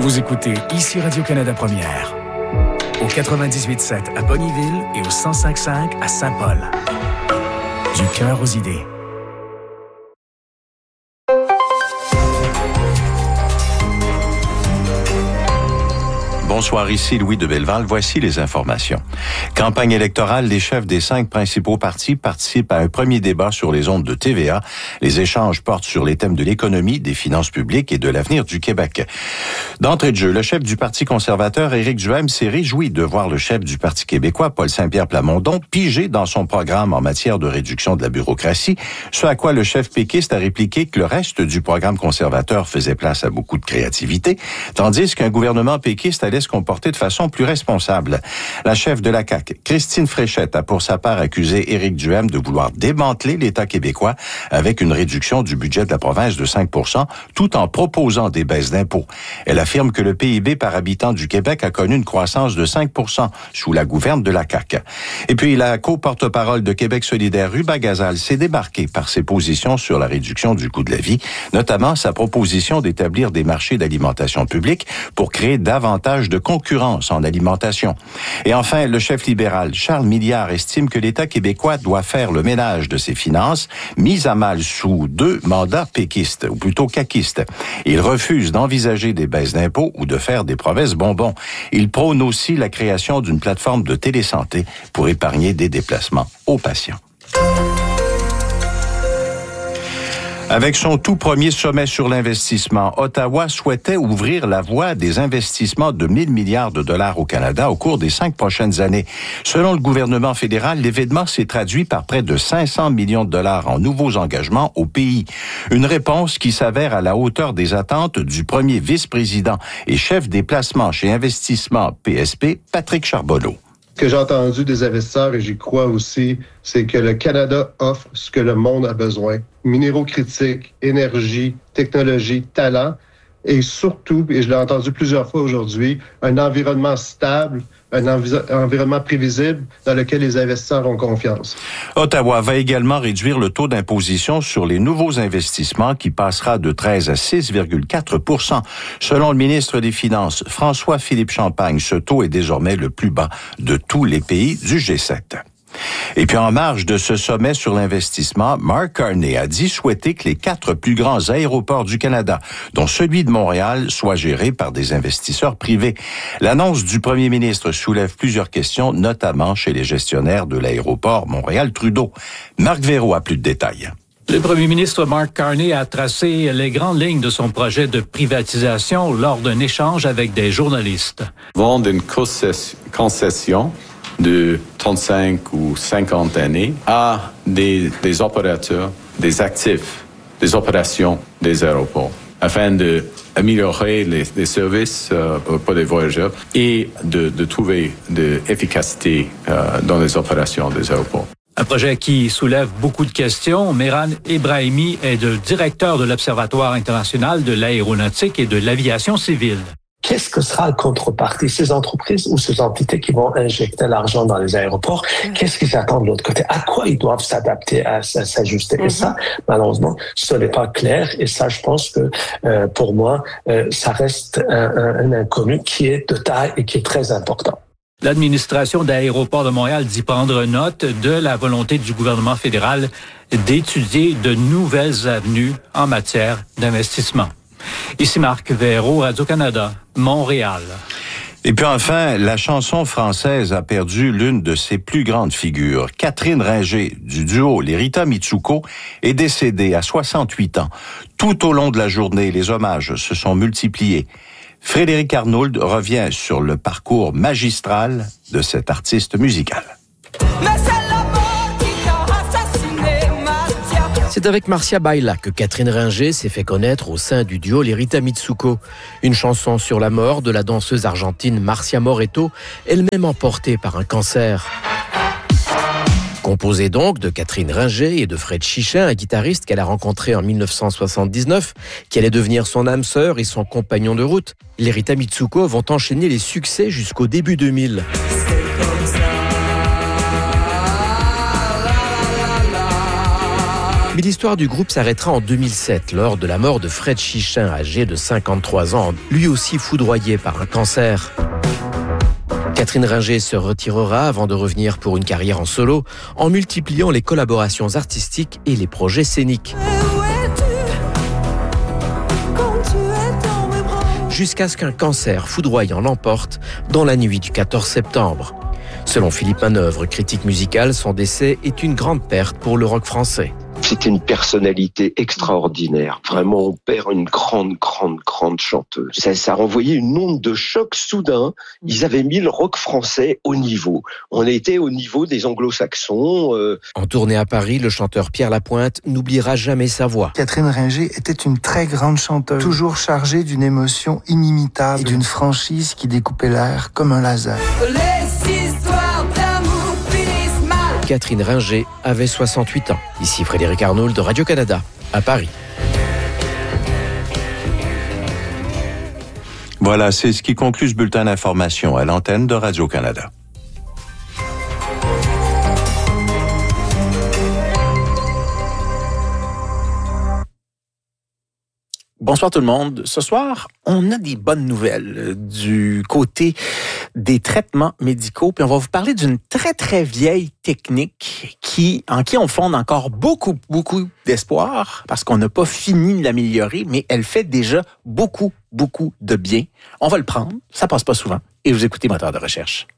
Vous écoutez ici Radio-Canada Première, au 98.7 à Bonnyville et au 105.5 à Saint-Paul. Du cœur aux idées. Bonsoir, ici Louis de Belleval. Voici les informations. Campagne électorale, les chefs des 5 principaux partis participent à un premier débat sur les ondes de TVA. Les échanges portent sur les thèmes de l'économie, des finances publiques et de l'avenir du Québec. D'entrée de jeu, le chef du Parti conservateur, Éric Duhaime, s'est réjoui de voir le chef du Parti québécois, Paul Saint-Pierre Plamondon, piger dans son programme en matière de réduction de la bureaucratie, ce à quoi le chef péquiste a répliqué que le reste du programme conservateur faisait place à beaucoup de créativité, tandis qu'un gouvernement péquiste allait se comporter de façon plus responsable. La chef de la CAQ, Christine Fréchette, a pour sa part accusé Éric Duhaime de vouloir démanteler l'État québécois avec une réduction du budget de la province de 5%, tout en proposant des baisses d'impôts. Elle affirme que le PIB par habitant du Québec a connu une croissance de 5% sous la gouverne de la CAQ. Et puis, la co-porte-parole de Québec solidaire, Ruba Gazal, s'est démarquée par ses positions sur la réduction du coût de la vie, notamment sa proposition d'établir des marchés d'alimentation publique pour créer davantage de concurrence en alimentation. Et enfin, le chef libéral, Charles Milliard, estime que l'État québécois doit faire le ménage de ses finances, mises à mal sous 2 mandats péquistes, ou plutôt caquistes. Il refuse d'envisager des baisses d'impôts ou de faire des promesses bonbons. Il prône aussi la création d'une plateforme de télésanté pour épargner des déplacements aux patients. Avec son tout premier sommet sur l'investissement, Ottawa souhaitait ouvrir la voie des investissements de 1 000 milliards de dollars au Canada au cours des 5 prochaines années. Selon le gouvernement fédéral, l'événement s'est traduit par près de 500 millions de dollars en nouveaux engagements au pays. Une réponse qui s'avère à la hauteur des attentes du premier vice-président et chef des placements chez Investissement PSP, Patrick Charbonneau. Ce que j'ai entendu des investisseurs, et j'y crois aussi, c'est que le Canada offre ce que le monde a besoin. Minéraux critiques, énergie, technologie, talent, et surtout, et je l'ai entendu plusieurs fois aujourd'hui, un environnement stable, un environnement prévisible dans lequel les investisseurs ont confiance. Ottawa va également réduire le taux d'imposition sur les nouveaux investissements qui passera de 13 à 6,4 %. Selon le ministre des Finances, François-Philippe Champagne, ce taux est désormais le plus bas de tous les pays du G7. Et puis en marge de ce sommet sur l'investissement, Mark Carney a dit souhaiter que les 4 plus grands aéroports du Canada, dont celui de Montréal, soient gérés par des investisseurs privés. L'annonce du premier ministre soulève plusieurs questions, notamment chez les gestionnaires de l'aéroport Montréal-Trudeau. Marc Véraud a plus de détails. Le premier ministre Mark Carney a tracé les grandes lignes de son projet de privatisation lors d'un échange avec des journalistes. Vendre une concession de 35 ou 50 années à des opérateurs, des actifs, des opérations des aéroports, afin d'améliorer les services pour les voyageurs et de trouver de l'efficacité dans les opérations des aéroports. Un projet qui soulève beaucoup de questions. Mehran Ebrahimi est le directeur de l'Observatoire international de l'aéronautique et de l'aviation civile. Qu'est-ce que sera la contrepartie? Ces entreprises ou ces entités qui vont injecter l'argent dans les aéroports, qu'est-ce qu'ils attendent de l'autre côté? À quoi ils doivent s'adapter, à s'ajuster? Et ça, malheureusement, ce n'est pas clair. Et ça, je pense que pour moi, ça reste un inconnu qui est de taille et qui est très important. L'administration d'Aéroports de Montréal dit prendre note de la volonté du gouvernement fédéral d'étudier de nouvelles avenues en matière d'investissement. Ici Marc Véraud, Radio-Canada, Montréal. Et puis enfin, la chanson française a perdu l'une de ses plus grandes figures. Catherine Ringer, du duo Les Rita Mitsuko, est décédée à 68 ans. Tout au long de la journée, les hommages se sont multipliés. Frédéric Arnould revient sur le parcours magistral de cet artiste musical. C'est avec Marcia Baila que Catherine Ringer s'est fait connaître au sein du duo Les Rita Mitsuko. Une chanson sur la mort de la danseuse argentine Marcia Moretto, elle-même emportée par un cancer. Composée donc de Catherine Ringer et de Fred Chichin, un guitariste qu'elle a rencontré en 1979, qui allait devenir son âme sœur et son compagnon de route, les Rita Mitsuko vont enchaîner les succès jusqu'au début 2000. Mais l'histoire du groupe s'arrêtera en 2007, lors de la mort de Fred Chichin, âgé de 53 ans, lui aussi foudroyé par un cancer. Catherine Ringer se retirera avant de revenir pour une carrière en solo, en multipliant les collaborations artistiques et les projets scéniques. Jusqu'à ce qu'un cancer foudroyant l'emporte dans la nuit du 14 septembre. Selon Philippe Manœuvre, critique musicale, son décès est une grande perte pour le rock français. C'était une personnalité extraordinaire. Vraiment, on perd une grande chanteuse. Ça renvoyait une onde de choc soudain. Ils avaient mis le rock français au niveau. On était au niveau des anglo-saxons. En tournée à Paris, le chanteur Pierre Lapointe n'oubliera jamais sa voix. Catherine Ringer était une très grande chanteuse, toujours chargée d'une émotion inimitable et d'une franchise qui découpait l'air comme un laser. Catherine Ringer avait 68 ans. Ici Frédéric Arnould de Radio-Canada, à Paris. Voilà, c'est ce qui conclut ce bulletin d'information à l'antenne de Radio-Canada. Bonsoir tout le monde. Ce soir, on a des bonnes nouvelles du côté des traitements médicaux. Puis on va vous parler d'une très vieille technique en qui on fonde encore beaucoup d'espoir parce qu'on n'a pas fini de l'améliorer, mais elle fait déjà beaucoup de bien. On va le prendre, ça passe pas souvent. Et vous écoutez Moteur de recherche.